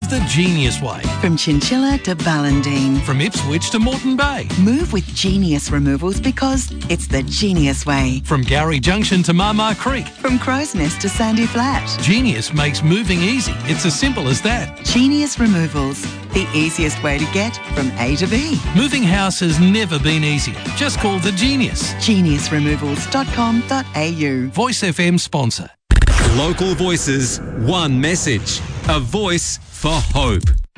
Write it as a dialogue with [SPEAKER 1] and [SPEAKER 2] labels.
[SPEAKER 1] the Genius way.
[SPEAKER 2] From Chinchilla to Ballandine.
[SPEAKER 1] From Ipswich to Moreton Bay.
[SPEAKER 2] Move with Genius Removals because it's the Genius way.
[SPEAKER 1] From Gowrie Junction to Marmar Creek.
[SPEAKER 2] From Crow's Nest to Sandy Flat.
[SPEAKER 1] Genius makes moving easy. It's as simple as that.
[SPEAKER 2] Genius Removals, the easiest way to get from A to B.
[SPEAKER 1] Moving house has never been easier. Just call the Genius.
[SPEAKER 2] Geniusremovals.com.au.
[SPEAKER 1] Voice FM sponsor.
[SPEAKER 3] Local voices, one message. A voice for hope.